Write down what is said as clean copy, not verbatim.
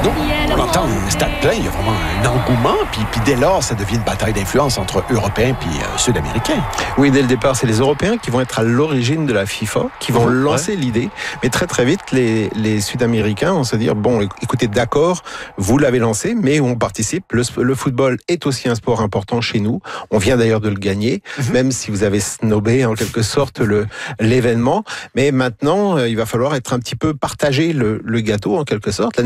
Non, on l'entend, le stade plein, il y a vraiment un engouement, puis dès lors, ça devient une bataille d'influence entre Européens puis Sud-Américains. Oui, dès le départ, c'est les Européens qui vont être à l'origine de la FIFA, qui vont lancer l'idée, mais très très vite, les Sud-Américains vont se dire, bon, écoutez, d'accord, vous l'avez lancé, mais on participe, le football est aussi un sport important chez nous, on vient d'ailleurs de le gagner, même si vous avez snobé en quelque sorte l'événement, mais maintenant, il va falloir être un petit peu partager le gâteau en quelque sorte.